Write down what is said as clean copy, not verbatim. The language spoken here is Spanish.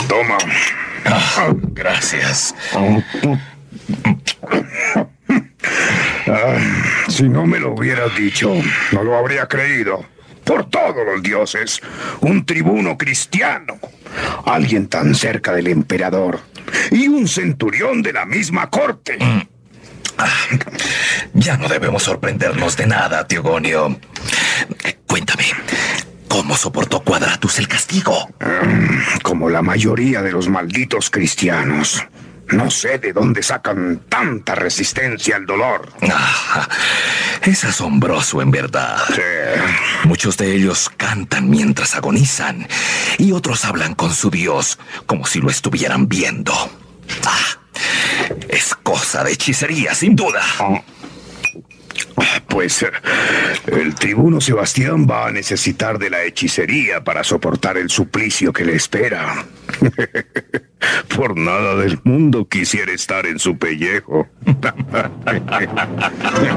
Toma. Gracias. Si no me lo hubieras dicho, no lo habría creído. Por todos los dioses, un tribuno cristiano, alguien tan cerca del emperador y un centurión de la misma corte. Ya no debemos sorprendernos de nada, Teogonio. Cuéntame, ¿cómo soportó Quadratus el castigo? Como la mayoría de los malditos cristianos. No sé de dónde sacan tanta resistencia al dolor. Es asombroso, en verdad. Sí. Muchos de ellos cantan mientras agonizan y otros hablan con su Dios como si lo estuvieran viendo. Es cosa de hechicería, sin duda. Pues el tribuno Sebastián va a necesitar de la hechicería para soportar el suplicio que le espera. Por nada del mundo quisiera estar en su pellejo.